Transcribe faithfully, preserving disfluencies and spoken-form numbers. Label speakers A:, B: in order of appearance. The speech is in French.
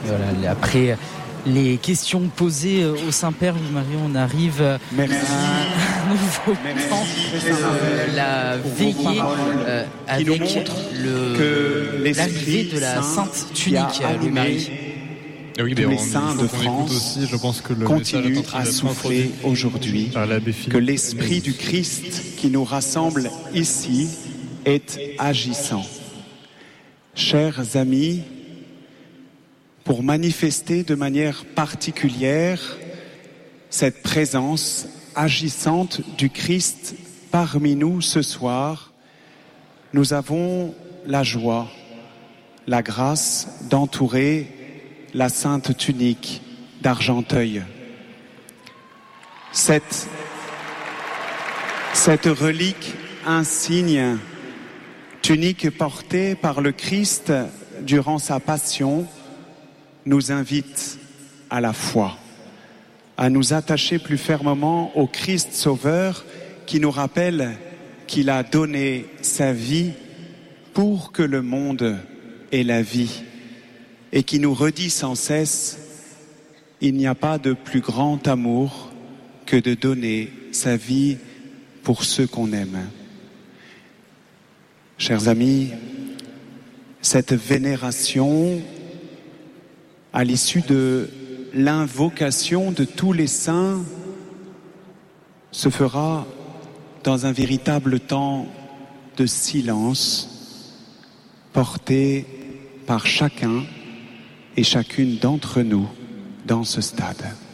A: Voilà, après les questions posées au Saint-Père Louis-Marie, on arrive Merci. à un nouveau Merci. temps, euh, la veillée euh, avec le, l'arrivée de la Sainte Tunique, Louis-Marie.
B: Et oui, tous les saints de France aussi, je pense que le continuent à souffler aujourd'hui, que l'Esprit du Christ qui nous rassemble ici est agissant. Chers amis, pour manifester de manière particulière cette présence agissante du Christ parmi nous ce soir, nous avons la joie, la grâce d'entourer la sainte tunique d'Argenteuil. Cette, cette relique insigne, tunique portée par le Christ durant sa passion, nous invite à la foi, à nous attacher plus fermement au Christ Sauveur qui nous rappelle qu'il a donné sa vie pour que le monde ait la vie. Et qui nous redit sans cesse, il n'y a pas de plus grand amour que de donner sa vie pour ceux qu'on aime. Chers amis, cette vénération, à l'issue de l'invocation de tous les saints, se fera dans un véritable temps de silence, porté par chacun et chacune d'entre nous dans ce stade.